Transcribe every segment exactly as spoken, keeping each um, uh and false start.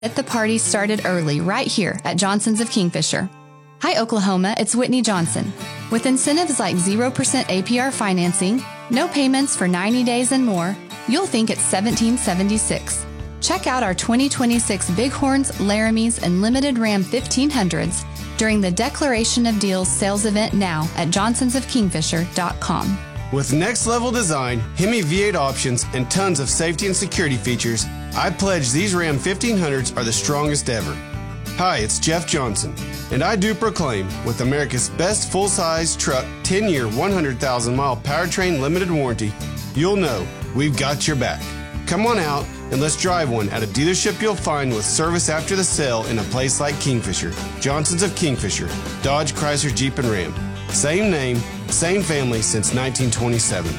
Get the party started early right here at Johnson's of Kingfisher. Hi, Oklahoma, it's Whitney Johnson. With incentives like zero percent A P R financing, no payments for ninety days and more, you'll think it's seventeen seventy-six. Check out our twenty twenty-six Bighorns, Laramies, and Limited Ram fifteen hundreds during the Declaration of Deals sales event now at johnsons of kingfisher dot com. With next-level design, Hemi V eight options, and tons of safety and security features, I pledge these Ram fifteen hundreds are the strongest ever. Hi, it's Jeff Johnson, and I do proclaim, with America's best full-size truck ten-year, one hundred thousand mile powertrain limited warranty, you'll know we've got your back. Come on out and let's drive one at a dealership you'll find with service after the sale in a place like Kingfisher. Johnson's of Kingfisher, Dodge, Chrysler, Jeep, and Ram. Same name, same family since nineteen twenty-seven.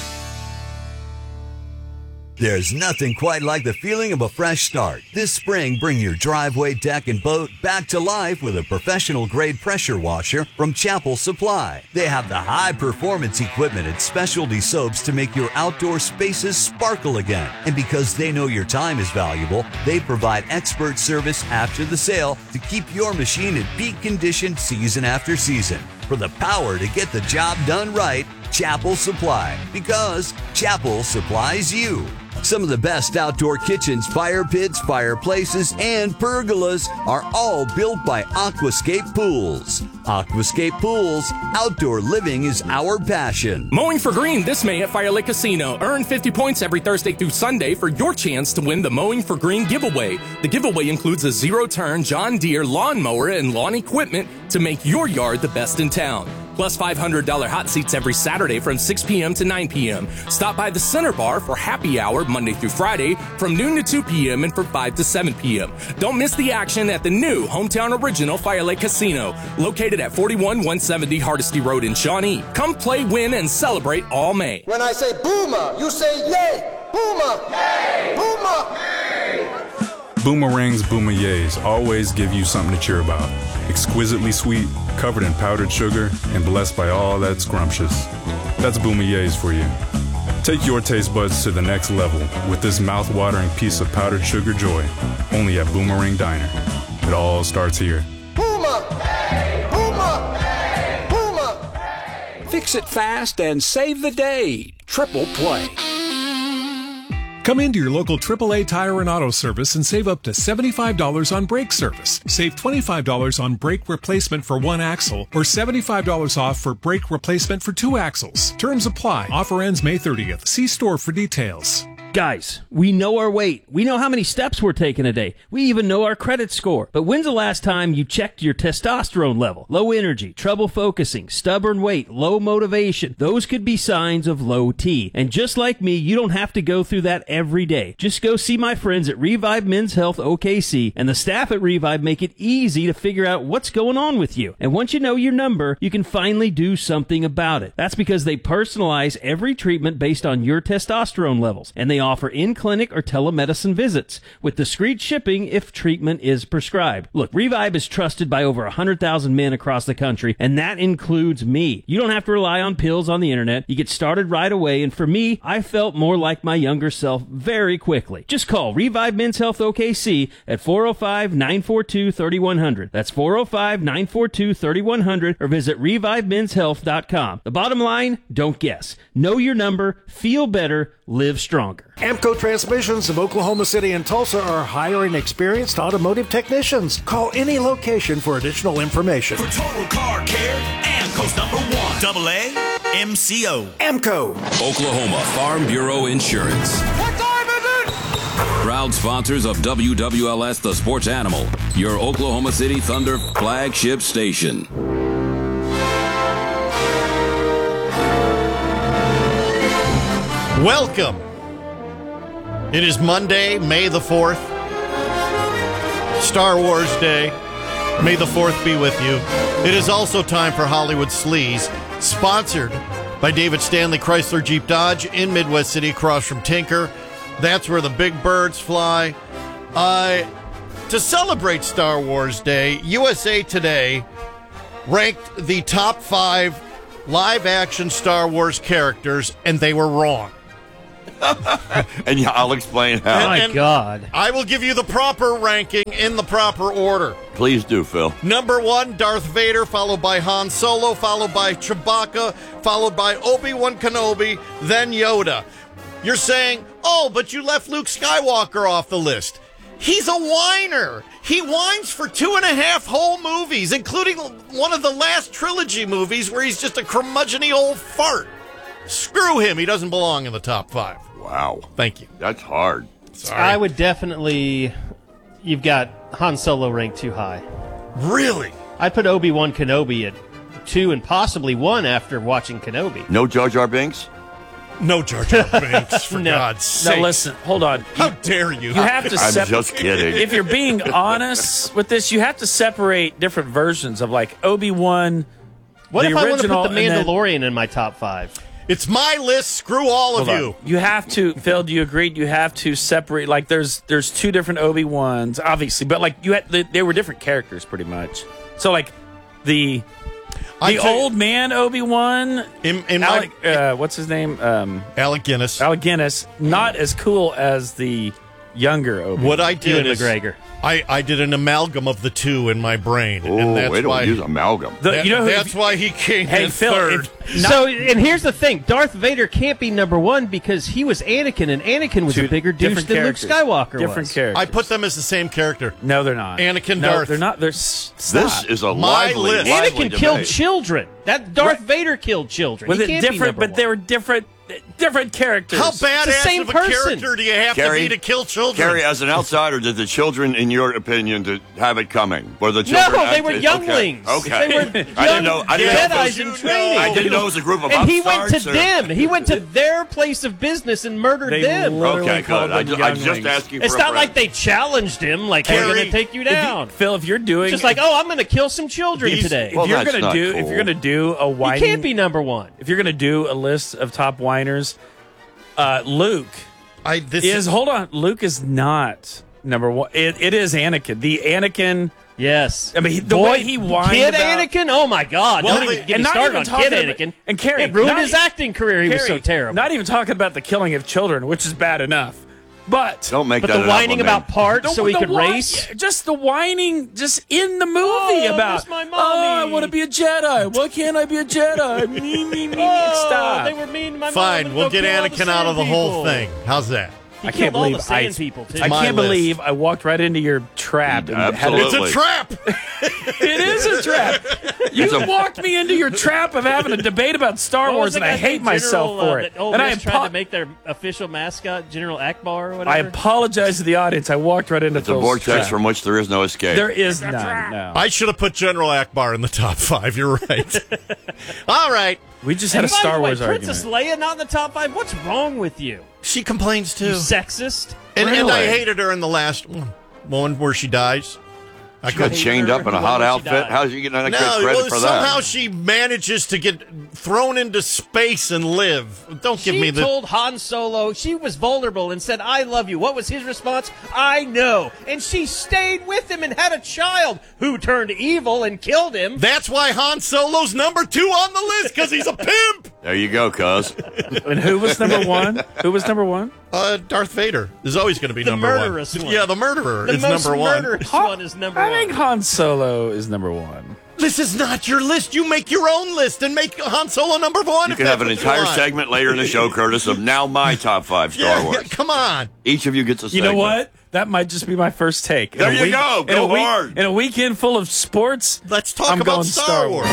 There's nothing quite like the feeling of a fresh start. This spring, bring your driveway, deck, and boat back to life with a professional-grade pressure washer from Chapel Supply. They have the high-performance equipment and specialty soaps to make your outdoor spaces sparkle again. And because they know your time is valuable, they provide expert service after the sale to keep your machine in peak condition season after season. For the power to get the job done right, Chapel Supply, because Chapel supplies you. Some of the best outdoor kitchens, fire pits, fireplaces, and pergolas are all built by Aquascape Pools. Aquascape Pools, outdoor living is our passion. Mowing for Green this May at Fire Lake Casino. Earn fifty points every Thursday through Sunday for your chance to win the Mowing for Green giveaway. The giveaway includes a zero-turn John Deere lawnmower and lawn equipment to make your yard the best in town. Plus five hundred dollars hot seats every Saturday from six p.m. to nine p.m. Stop by the Center Bar for happy hour Monday through Friday from noon to two p.m. and from five to seven p.m. Don't miss the action at the new Hometown Original Fire Lake Casino, located at forty-one one seventy Hardesty Road in Shawnee. Come play, win, and celebrate all May. When I say boomer, you say yay! Boomer! Yay! Boomer! Yay! Boomerang's Boomer-Yays always give you something to cheer about. Exquisitely sweet, covered in powdered sugar, and blessed by all that's scrumptious. That's Boomer-Yays for you. Take your taste buds to the next level with this mouth-watering piece of powdered sugar joy, only at Boomerang Diner. It all starts here. Boomer! Hey! Boomer! Hey! Boomer! Hey! Fix it fast and save the day. Triple Play. Come into your local triple A Tire and Auto Service and save up to seventy-five dollars on brake service. Save twenty-five dollars on brake replacement for one axle or seventy-five dollars off for brake replacement for two axles. Terms apply. Offer ends May thirtieth. See store for details. Guys, we know our weight. We know how many steps we're taking a day. We even know our credit score. But when's the last time you checked your testosterone level? Low energy, trouble focusing, stubborn weight, low motivation. Those could be signs of low T. And just like me, you don't have to go through that every day. Just go see my friends at Revive Men's Health O K C, and the staff at Revive make it easy to figure out what's going on with you. And once you know your number, you can finally do something about it. That's because they personalize every treatment based on your testosterone levels, and they offer in-clinic or telemedicine visits with discreet shipping if treatment is prescribed. Look, Revive is trusted by over one hundred thousand men across the country, and that includes me. You don't have to rely on pills on the internet. You get started right away, and for me, I felt more like my younger self very quickly. Just call Revive Men's Health O K C at four oh five, nine four two, three one zero zero. That's four oh five, nine four two, three one zero zero, or visit revive men's health dot com. The bottom line, don't guess. Know your number, feel better, live stronger. Amco Transmissions of Oklahoma City and Tulsa are hiring experienced automotive technicians. Call any location for additional information. For total car care, Amco's number one. Double A M C O. Amco. Oklahoma Farm Bureau Insurance. What time is it? Proud sponsors of W W L S The Sports Animal, your Oklahoma City Thunder flagship station. Welcome. It is Monday, May the fourth, Star Wars Day. May the fourth be with you. It is also time for Hollywood Sleaze, sponsored by David Stanley Chrysler Jeep Dodge in Midwest City across from Tinker. That's where the big birds fly. Uh, to celebrate Star Wars Day, U S A Today ranked the top five live-action Star Wars characters, and they were wrong. And yeah, I'll explain how. Oh, my And- God. I will give you the proper ranking in the proper order. Please do, Phil. Number one, Darth Vader, followed by Han Solo, followed by Chewbacca, followed by Obi-Wan Kenobi, then Yoda. You're saying, oh, but you left Luke Skywalker off the list. He's a whiner. He whines for two and a half whole movies, including one of the last trilogy movies where he's just a curmudgeon-y old fart. Screw him. He doesn't belong in the top five. Wow. Thank you. That's hard. Sorry. I would definitely. You've got Han Solo ranked too high. Really? I'd put Obi-Wan Kenobi at two and possibly one after watching Kenobi. No Jar Jar Binks? No Jar Jar Binks, for No. God's sake. Now listen, hold on. How dare you? You have to I'm sep- just kidding. If you're being honest with this, you have to separate different versions of like Obi-Wan. What the if I want to original, put the and then- Mandalorian in my top five? It's my list. Screw all of Hold you. on. You have to, Phil. Do you agree? You have to separate. Like, there's there's two different Obi-Wans, obviously, but like you had, they, they were different characters, pretty much. So like the I the tell you- old man Obi-Wan, In, in Alec, my, uh, what's his name? Um, Alec Guinness. Alec Guinness, not as cool as the younger Obi-Wan. What I did Ewan is McGregor. I, I did an amalgam of the two in my brain, Oh, and that's we don't why use amalgam. The- that- you know who- that's why he came Hey, in Phil, third. if- not- So, and here's the thing: Darth Vader can't be number one because he was Anakin, and Anakin was Two a bigger douche different than Luke characters. Skywalker Different was. characters. I put them as the same character. No, they're not. Anakin, no, Darth. they're not. They're s- This stop. is a My lively, list. lively Anakin killed debate. children. That Darth Right. Vader killed children. With he a can't be different, number but one. they were different, different characters. How It's the badass same of a person. character do you have Carrie- to be to kill children? Carrie, as an outsider, did the children, in your opinion, to have it coming? Were the children No, they were acted- younglings. Okay. They were I didn't young know. I didn't know. if it Jedis was- in training. I didn't know it was a group of And he went to upstarts or- them. He went to their place of business and murdered They them. literally Okay, called good. I them ju- I'm just younglings. asking It's for a not friend. like they challenged him, like, we're Carrie, going to take you If you- down. Phil, if you're doing, Just like, oh, I'm going to kill some children These- today. Well, if you're that's gonna not do, cool. if you're gonna do a he whining, can't be number one. if you're gonna do a list of top whiners, uh, Luke I, this is. Hold on, Luke is not number one. It, it is Anakin. The Anakin. Yes. I mean, he- the Boy, way he whined Kid about- Anakin? Oh, my God. Well, Don't they- even get and me not started even on talking Kid about- Anakin. and Carrie, It ruined not his e- acting career. He was so Carrie, terrible. Not even talking about the killing of children, which is bad enough. But Don't make but that the an whining upper name. about parts The- so he the could whi- race. Just the whining, just in the movie Oh, about. that's my mommy. Oh, I want to be a Jedi. Why can't I be a Jedi? me, me, me, me. Oh, Stop. they were mean to my mom. fine. and We'll go get kill all the Anakin out of the sand whole people. thing. How's that? He I killed can't all believe the sand I, people, too. I My can't list. believe I walked right into your trap. And had it- Absolutely. It's a trap. It is a trap. You a- walked me into your trap of having a debate about Star What was Wars, the and I guy's hate name? myself General, for uh, it. that Ole And I, Miss tried apo- to make their official mascot General Akbar or I whatever. apologize to the audience. I walked right into It's a Phil's vortex trap. from which there is no escape. There is none. No. I should have put General Akbar in the top five. You're right. All right. We just had And a by Star the way, Wars Princess argument. Leia not in the top five. What's wrong with you? She complains too. You sexist. And, and I Really? hated her in the last one, one where she dies. I She got couldn't- chained up in a hot outfit. How's she getting any No, credit well, for somehow that? she manages to get thrown into space and live. Don't give She me the. told Han Solo she was vulnerable and said, I love you. What was his response? I know. And she stayed with him and had a child who turned evil and killed him. That's why Han Solo's number two on the list, because he's a pimp. There you go, cuz. And who was number one? Who was number one? Uh, Darth Vader is always going to be The number murderous one. Yeah, the murderer The is most number one. murderous one is number I one. think Han Solo is number one. This is not your list. You make your own list and make Han Solo number one. You if can have an that's what entire you want. segment later in the show, Curtis, of now my top five Star Yeah, Wars. yeah, come on. Each of you gets a You segment. know what? That might just be my first take. In There a you week- go. in Go a week- hard. In a weekend full of sports, Let's talk I'm about going Star, Star Wars.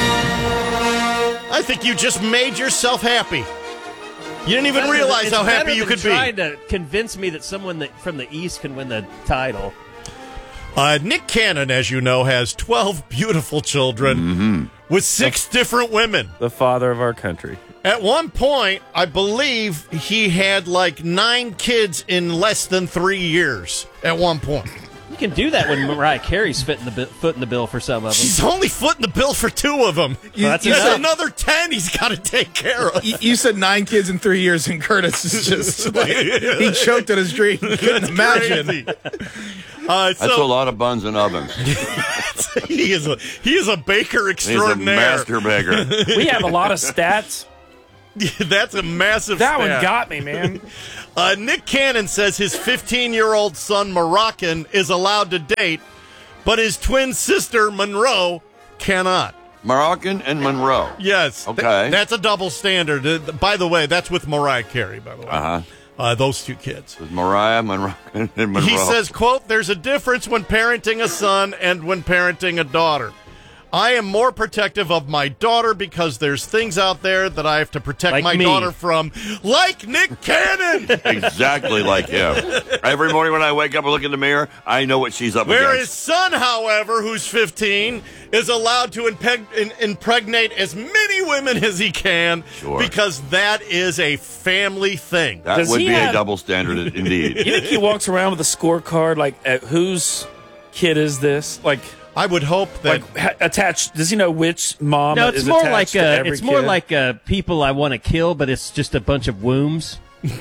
I think you just made yourself happy. You didn't even It's- realize it's how happy better you than could be. trying to convince me that someone that from the East can win the title. Uh, Nick Cannon, as you know, has twelve beautiful children Mm-hmm. with six different women. the father of our country. At one point, I believe he had like nine kids in less than three years. At one point. You can do that when Mariah Carey's fitting the bi- foot in the bill for some of them. She's only footing the bill for two of them. You- that's you that's said- another ten he's got to take care of. You, you said nine kids in three years, and Curtis is just like, he choked at his dream. He couldn't imagine. Crazy. Uh, That's so, a lot of buns and ovens. he is a he is a baker He's a extraordinaire. master baker. We have a lot of stats That's a massive That stat. one got me, man. uh, Nick Cannon says his fifteen-year-old son, Moroccan, is allowed to date, but his twin sister, Monroe, cannot. Moroccan and Monroe. Yes. Okay. Th- that's a double standard. Uh, by the way, that's with Mariah Carey, by the way. Uh-huh. Uh, those two kids. With Mariah, Monroe, and Monroe. He says, quote, there's a difference when parenting a son and when parenting a daughter. I am more protective of my daughter because there's things out there that I have to protect Like my me. daughter from, like Nick Cannon. Exactly like him. Every morning when I wake up and look in the mirror, I know what she's up Where his against. son, however, who's fifteen, is allowed to impeg- in- impregnate as many women as he can Sure. because that is a family thing. That Does would he be have- a double standard indeed. You think he walks around with a scorecard like, uh, whose kid is this? Like, I would hope that like ha- attached. Does he know which mom? No, it's is more attached like to uh, every it's more kid? like uh, people I want to kill, but it's just a bunch of wombs.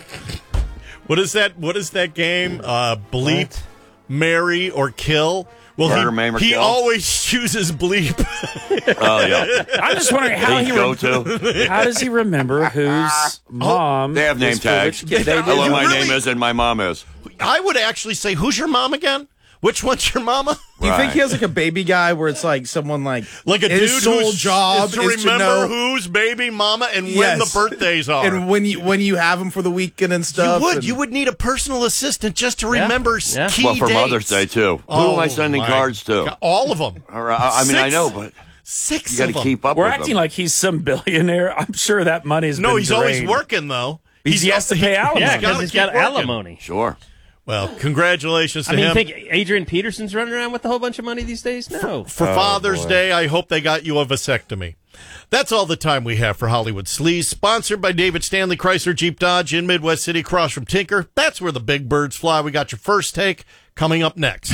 what is that? What is that game? Uh, bleep, What? marry, or kill. Well, Murder, he, maim, or he kill? always chooses bleep. Oh, yeah. I'm just wondering how Please he go rem- to. how does he remember whose mom? They have name is for tags. which kid? They do. I love my You name really- is and my mom is. I would actually say, who's your mom again? Which one's your mama? Do you think he Right. has like a baby guy where it's like someone like Like a his dude sole whose job is to is remember know, whose baby mama and when Yes. the birthdays are. and when you when you have him for the weekend and stuff. you would. and- You would need a personal assistant just to Yeah. remember Yeah. key Well, for dates. Mother's Day, too. Who Oh, am I sending my cards to? God. All of them. All right, I I mean, I Six. know, but Six you got of to them. keep up We're with acting them. like he's some billionaire. I'm sure that money's No, been he's always drained. working, though. He's- he has to pay alimony. Yeah, gotta because he's keep got working. alimony. Sure. Well, congratulations to I mean, you him. think Adrian Peterson's running around with a whole bunch of money these days? No. For Oh, Father's boy. Day, I hope they got you a vasectomy. That's all the time we have for Hollywood Sleaze, sponsored by David Stanley Chrysler Jeep Dodge in Midwest City, across from Tinker. That's where the big birds fly. We got your first take coming up next.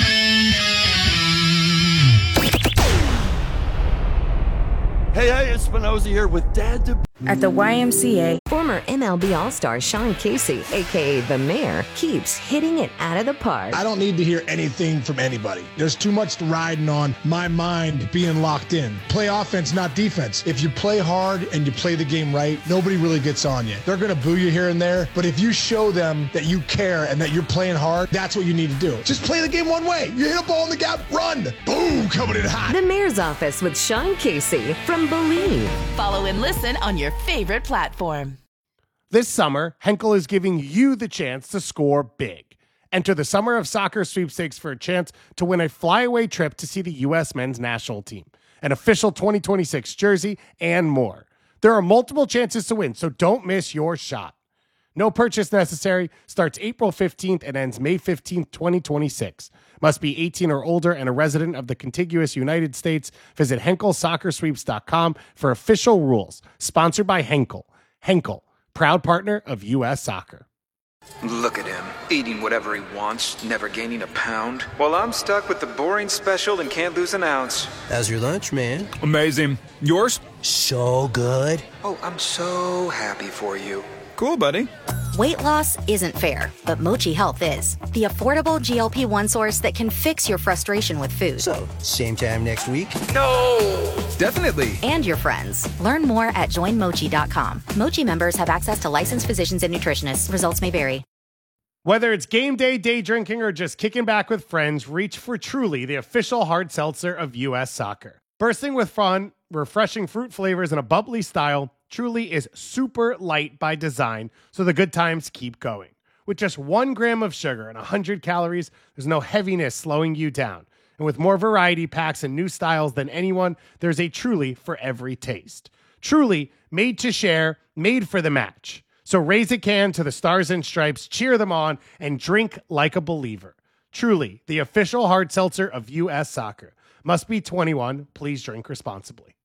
Hey, hey, it's Spinoza here with Dad to... At the Y M C A, former M L B All-Star Sean Casey, a k a. The Mayor, keeps hitting it out of the park. I don't need to hear anything from anybody. There's too much riding on my mind being locked in. Play offense, not defense. If you play hard and you play the game right, nobody really gets on you. They're going to boo you here and there, but if you show them that you care and that you're playing hard, that's what you need to do. Just play the game one way. You hit a ball in the gap, run. Boom, coming in hot. The Mayor's Office with Sean Casey from Believe. Follow and listen on your favorite platform. This summer, Henkel is giving you the chance to score big. Enter the Summer of Soccer sweepstakes for a chance to win a flyaway trip to see the U S men's national team, an official twenty twenty-six jersey, and more. There are multiple chances to win, so don't miss your shot. No purchase necessary, starts April fifteenth and ends May fifteenth, twenty twenty-six. Must be eighteen or older and a resident of the contiguous United States. Visit Henkel Soccer Sweeps dot com for official rules. Sponsored by Henkel. Henkel, proud partner of U S Soccer. Look at him, eating whatever he wants, never gaining a pound. While I'm stuck with the boring special and can't lose an ounce. How's your lunch, man? Amazing. Yours? So good. Oh, I'm so happy for you. Cool, buddy. Weight loss isn't fair, but Mochi Health is. The affordable G L P one source that can fix your frustration with food. So, same time next week? No! Definitely. And your friends. Learn more at join mochi dot com. Mochi members have access to licensed physicians and nutritionists. Results may vary. Whether it's game day, day drinking, or just kicking back with friends, reach for Truly, the official hard seltzer of U S Soccer. Bursting with fun, refreshing fruit flavors, and a bubbly style, Truly is super light by design, so the good times keep going. With just one gram of sugar and one hundred calories, there's no heaviness slowing you down. And with more variety packs and new styles than anyone, there's a Truly for every taste. Truly, made to share, made for the match. So raise a can to the Stars and Stripes, cheer them on, and drink like a believer. Truly, the official hard seltzer of U S Soccer. Must be twenty-one. Please drink responsibly.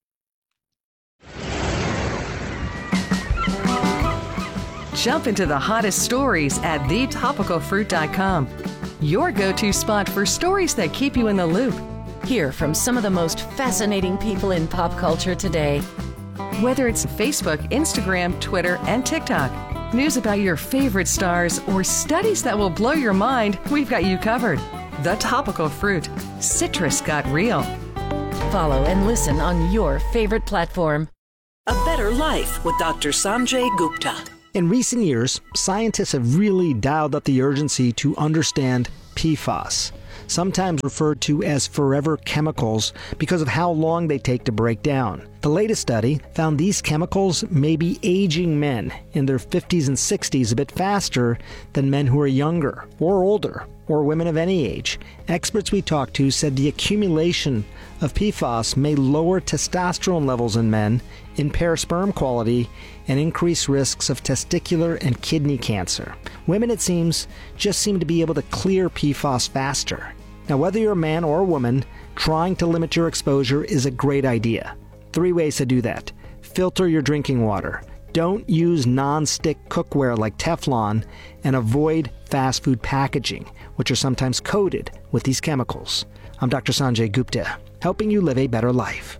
Jump into the hottest stories at the topical fruit dot com. Your go-to spot for stories that keep you in the loop. Hear from some of the most fascinating people in pop culture today. Whether it's Facebook, Instagram, Twitter, and TikTok, news about your favorite stars, or studies that will blow your mind, we've got you covered. The Topical Fruit. Citrus got real. Follow and listen on your favorite platform. A better life with Doctor Sanjay Gupta. In recent years, scientists have really dialed up the urgency to understand P FAS, sometimes referred to as forever chemicals because of how long they take to break down. The latest study found these chemicals may be aging men in their fifties and sixties a bit faster than men who are younger or older, or women of any age. Experts we talked to said the accumulation of P FAS may lower testosterone levels in men, impair sperm quality, and increase risks of testicular and kidney cancer. Women, it seems, just seem to be able to clear P FAS faster. Now, whether you're a man or a woman, trying to limit your exposure is a great idea. Three ways to do that. Filter your drinking water. Don't use non-stick cookware like Teflon, and avoid fast food packaging, which are sometimes coated with these chemicals. I'm Doctor Sanjay Gupta, helping you live a better life.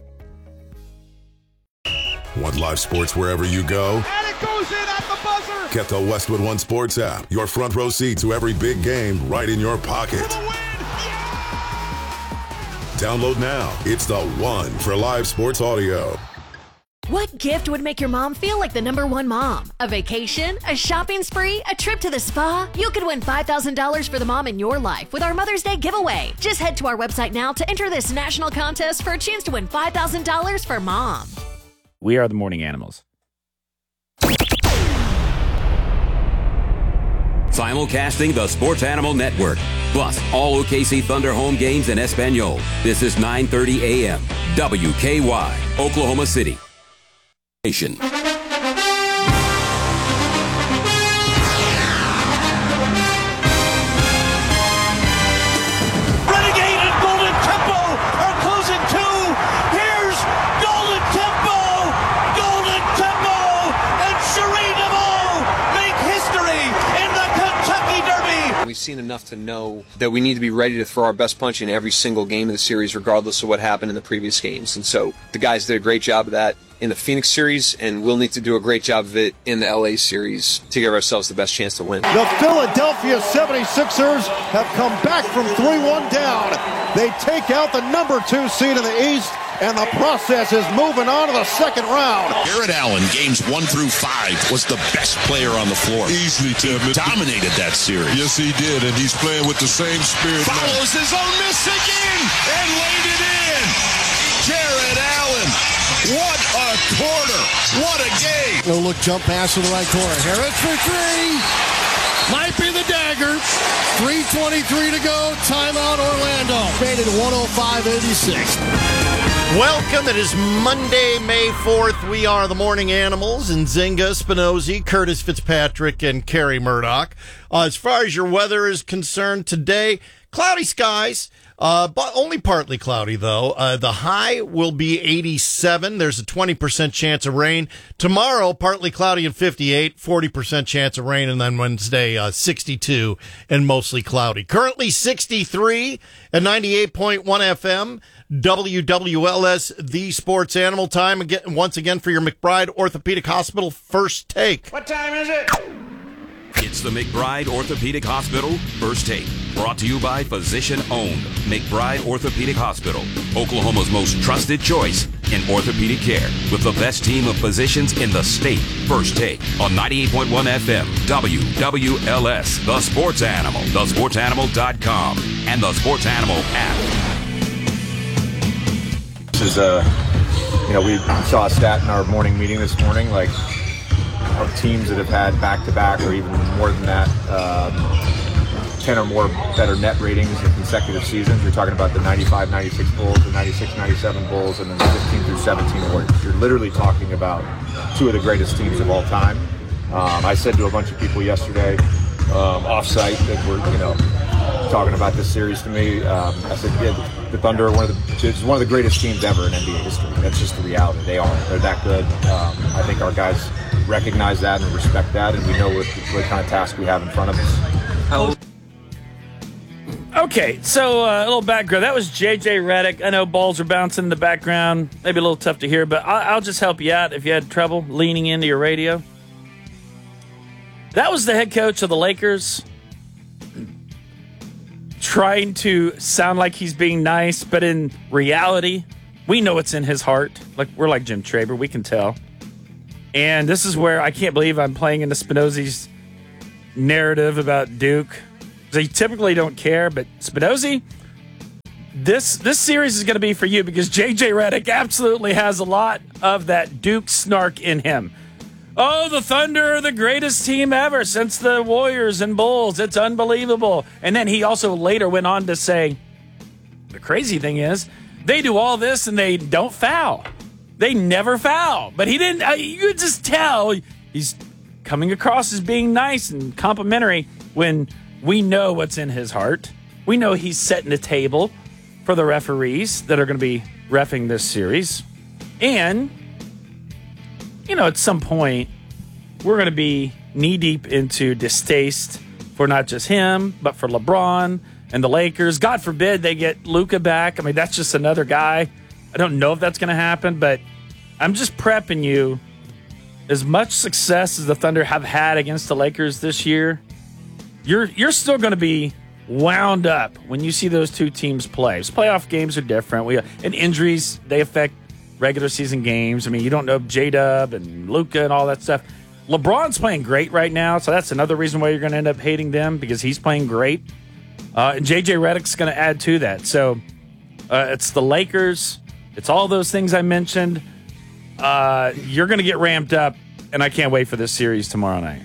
Want live sports wherever you go? And it goes in at the buzzer! Get the Westwood One Sports app. Your front row seat to every big game right in your pocket. Download now. It's the one for live sports audio. What gift would make your mom feel like the number one mom? A vacation? A shopping spree? A trip to the spa? You could win five thousand dollars for the mom in your life with our Mother's Day giveaway. Just head to our website now to enter this national contest for a chance to win five thousand dollars for mom. We are the Morning Animals. Simulcasting the Sports Animal Network. Plus, all O K C Thunder home games in Espanol. This is nine thirty a.m. W K Y, Oklahoma City. Nation. Renegade and Golden Tempo are closing two. Here's Golden Tempo. Golden Tempo and Cherie DeVaux make history in the Kentucky Derby. We've seen enough to know that we need to be ready to throw our best punch in every single game of the series, regardless of what happened in the previous games. And so the guys did a great job of that in the Phoenix series, and we'll need to do a great job of it in the L A series to give ourselves the best chance to win. The Philadelphia seventy-sixers have come back from three one down. They take out the number two seed in the East, and the process is moving on to the second round. Garrett Allen, games one through five, was the best player on the floor. Easily, Tim. He dominated that series. Yes, he did, and he's playing with the same spirit now. Follows his own miss again, and laid it in. Garrett Allen. What a quarter. What a game. No look jump pass to the right corner. Harris for three. Might be the dagger. three twenty-three to go. Timeout Orlando. Faded one oh five eighty-six. Welcome. It is Monday, May fourth. We are the Morning Animals, and Zinga, Spinozzi, Curtis Fitzpatrick, and Kerry Murdoch. Uh, as far as your weather is concerned today, cloudy skies. Uh, but only partly cloudy, though. Uh, the high will be eighty-seven. There's a twenty percent chance of rain. Tomorrow, partly cloudy and fifty-eight, forty percent chance of rain. And then Wednesday, uh, sixty-two and mostly cloudy. Currently sixty-three at ninety-eight point one F M. W W L S, the Sports Animal. Time again, once again for your McBride Orthopedic Hospital First Take. What time is it? It's the McBride Orthopedic Hospital First Take. Brought to you by physician-owned McBride Orthopedic Hospital, Oklahoma's most trusted choice in orthopedic care, with the best team of physicians in the state. First Take on ninety-eight point one F M, W W L S, The Sports Animal, the sports animal dot com, and the Sports Animal app. This is a, you know, we saw a stat in our morning meeting this morning, like, of teams that have had back-to-back or even more than that, um, ten or more better net ratings in consecutive seasons. You're talking about the ninety-five ninety-six Bulls, the ninety-six ninety-seven Bulls, and then the fifteen through seventeen Warriors. You're literally talking about two of the greatest teams of all time. Um, I said to a bunch of people yesterday, um, off-site, that were, you know, talking about this series to me. Um, I said, yeah, the, the Thunder are one of the, it's one of the greatest teams ever in N B A history. That's just the reality. They are. They're that good. Um, I think our guys recognize that and respect that, and we know what, what kind of task we have in front of us. How- Okay, so uh, a little background. That was J J Redick. I know balls are bouncing in the background. Maybe a little tough to hear, but I'll, I'll just help you out if you had trouble leaning into your radio. That was the head coach of the Lakers trying to sound like he's being nice, but in reality, we know it's in his heart. Like, we're like Jim Traber. We can tell. And this is where I can't believe I'm playing into Spinozzi's narrative about Duke. They typically don't care, but Spinozzi, this this series is going to be for you because J J Redick absolutely has a lot of that Duke snark in him. Oh, the Thunder are the greatest team ever since the Warriors and Bulls. It's unbelievable. And then he also later went on to say, the crazy thing is, they do all this and they don't foul. They never foul. But he didn't, uh, you could just tell he's coming across as being nice and complimentary when we know what's in his heart. We know he's setting the table for the referees that are going to be reffing this series. And, you know, at some point, we're going to be knee-deep into distaste for not just him, but for LeBron and the Lakers. God forbid they get Luka back. I mean, that's just another guy. I don't know if that's going to happen, but I'm just prepping you. As much success as the Thunder have had against the Lakers this year, you're you're still going to be wound up when you see those two teams play. Those playoff games are different. We and injuries, they affect regular season games. I mean, you don't know J-Dub and Luka and all that stuff. LeBron's playing great right now, so that's another reason why you're going to end up hating them, because he's playing great. Uh, and J J Redick's going to add to that. So uh, it's the Lakers. It's all those things I mentioned. Uh, you're going to get ramped up, and I can't wait for this series tomorrow night.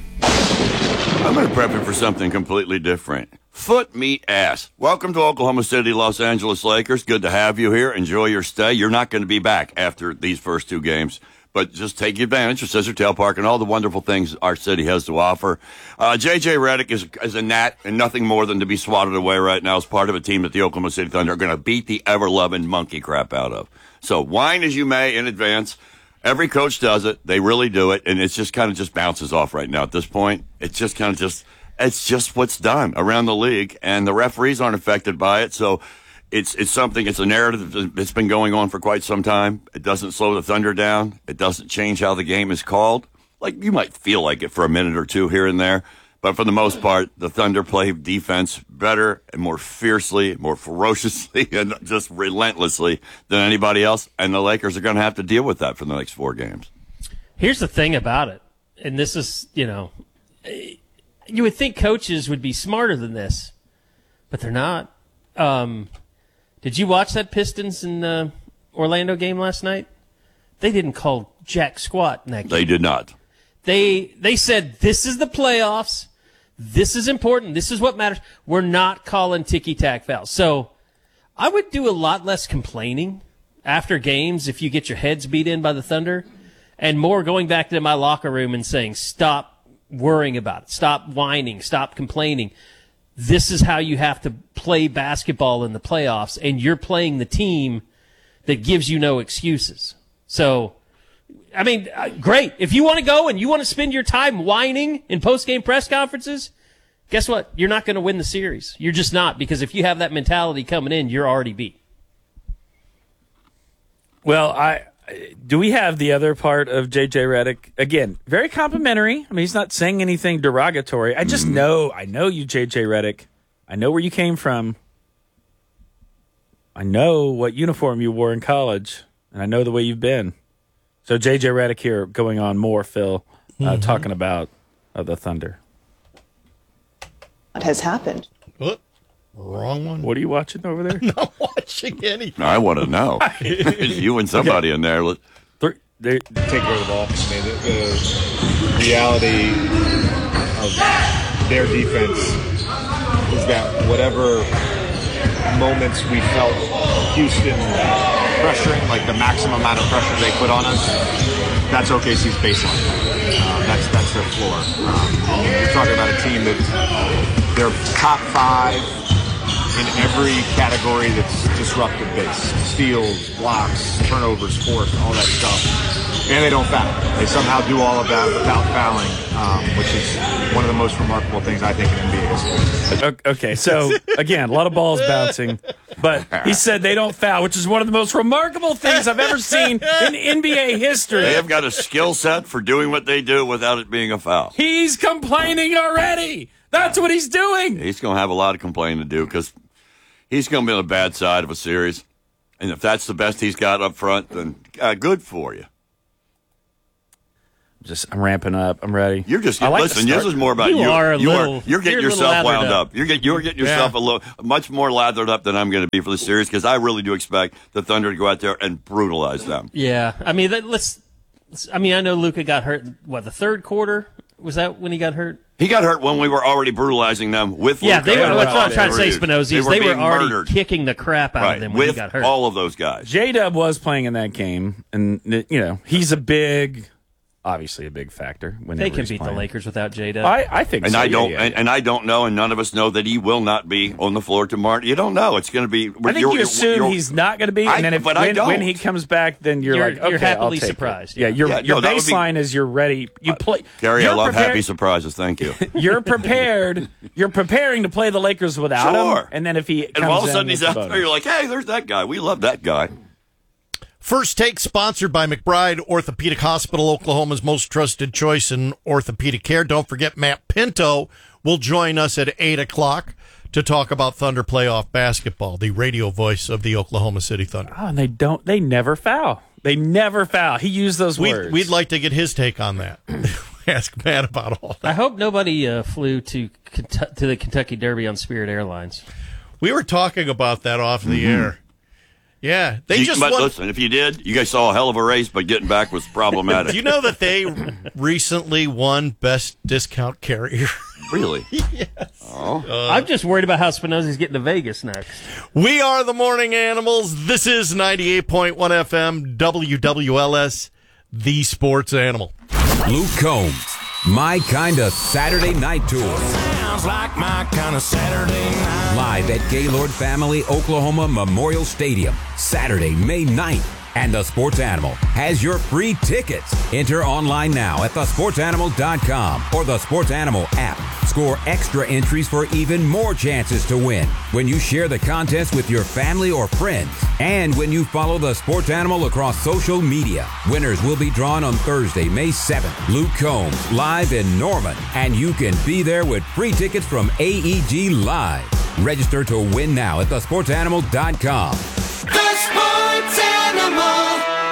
I'm going to prep him for something completely different. Foot, meat, ass. Welcome to Oklahoma City, Los Angeles Lakers. Good to have you here. Enjoy your stay. You're not going to be back after these first two games, but just take advantage of Scissortail Park and all the wonderful things our city has to offer. Uh, J J Redick is, is a gnat and nothing more than to be swatted away right now as part of a team that the Oklahoma City Thunder are going to beat the ever-loving monkey crap out of. So whine as you may in advance. Every coach does it. They really do it, and it's just kind of just bounces off right now at this point. It's just kind of just, it's just what's done around the league, and the referees aren't affected by it. So it's it's something, it's a narrative that's been going on for quite some time. It doesn't slow the Thunder down. It doesn't change how the game is called. Like, you might feel like it for a minute or two here and there, but for the most part, the Thunder play defense better and more fiercely, more ferociously, and just relentlessly than anybody else. And the Lakers are going to have to deal with that for the next four games. Here's the thing about it, and this is, you know, you would think coaches would be smarter than this, but they're not. Um, did you watch that Pistons and uh, Orlando game last night? They didn't call jack squat in that game. They did not. They they said, this is the playoffs. This is important. This is what matters. We're not calling ticky-tack fouls. So I would do a lot less complaining after games if you get your heads beat in by the Thunder, and more going back to my locker room and saying, stop worrying about it. Stop whining. Stop complaining. This is how you have to play basketball in the playoffs, and you're playing the team that gives you no excuses. So, I mean, uh, great. If you want to go and you want to spend your time whining in post-game press conferences, guess what? You're not going to win the series. You're just not, because if you have that mentality coming in, you're already beat. Well, I do we have the other part of J J Redick? Again, very complimentary. I mean, he's not saying anything derogatory. I just know, I know you, J J Redick. I know where you came from. I know what uniform you wore in college, and I know the way you've been. So J J Redick here going on more, Phil, uh, mm-hmm. talking about uh, the Thunder. What has happened? What? Wrong one. What are you watching over there? Not watching anything. I want to know. You and somebody okay. in there. Three, they, Take away the ball. I mean, the, the reality of their defense is that whatever moments we felt Houston pressuring, like the maximum amount of pressure they put on us, that's O K C's baseline. Um, that's that's their floor. Um, you're talking about a team that they're top five in every category that's disruptive based. Steals, blocks, turnovers, force, all that stuff. And they don't foul. They somehow do all of that without fouling, um, which is one of the most remarkable things I think in N B A history. Okay, so again, a lot of balls bouncing, but he said they don't foul, which is one of the most remarkable things I've ever seen in N B A history. They have got a skill set for doing what they do without it being a foul. He's complaining already. That's what he's doing. He's going to have a lot of complaining to do because he's going to be on the bad side of a series. And if that's the best he's got up front, then uh, good for you. just I'm ramping up. I'm ready. You're just I like listen. to This start. is more about You you. are a you little- are, you're getting you're a little yourself lathered wound up. up. You're getting you're getting yourself Yeah. a little much more lathered up than I'm going to be for the series because I really do expect the Thunder to go out there and brutalize them. Yeah, I mean, that, let's. I mean, I know Luka got hurt. What, the third quarter? Was that when he got hurt? He got hurt when we were already brutalizing them with. Yeah, Luka they were. and That's what I'm Rashad trying to say, Reeves. Spinozzi. They were, They were being already murdered. kicking the crap out right, of them when with he got hurt. all of those guys. J-Dub was playing in that game, and you know he's a big, obviously a big factor. They can he's beat playing. the Lakers without J-Dub. I, I think And so. I yeah, don't, yeah, and, and I don't know, and none of us know that he will not be on the floor tomorrow. You don't know. It's going to be. I think you assume he's not going to be, and I- then if, but I when, don't. when he comes back, then you're, You're- like, okay, you're happily I'll take surprised, It. Yeah, yeah. your Yeah, your no, that would be- baseline is you're ready. You play, Gary, you're I love prepared, happy surprises. Thank you. You're prepared. You're preparing to play the Lakers without Sure. him, and then if he And comes all of a in, sudden he's it's out bonus. there, you're like, hey, there's that guy. We love that guy. First Take sponsored by McBride Orthopedic Hospital, Oklahoma's most trusted choice in orthopedic care. Don't forget Matt Pinto will join us at eight o'clock to talk about Thunder playoff basketball, the radio voice of the Oklahoma City Thunder. Oh, and they don't. They never foul. They never foul. He used those We'd, words. we'd like to get his take on that. Ask Matt about all that. I hope nobody uh, flew to Kentu- to the Kentucky Derby on Spirit Airlines. We were talking about that off the Mm-hmm. air. Yeah, they You- just but won. listen, if you did, you guys saw a hell of a race, but getting back was problematic. Do you know that they recently won Best Discount Carrier? Really? Yes. Oh. I'm just worried about how Spinozzi's getting to Vegas next. We are the Morning Animals. This is ninety-eight point one F M W W L S, the Sports Animal. Luke Combs, My Kinda Saturday Night Tour. Sounds like my kind of Saturday night. Live at Gaylord Family Oklahoma Memorial Stadium, Saturday, May ninth. And the Sports Animal has your free tickets. Enter online now at the sports animal dot com or the Sports Animal app. Score extra entries for even more chances to win when you share the contest with your family or friends. And when you follow the Sports Animal across social media. Winners will be drawn on Thursday, May seventh. Luke Combs live in Norman. And you can be there with free tickets from A E G Live. Register to win now at the sports animal dot com. The Sports Animal.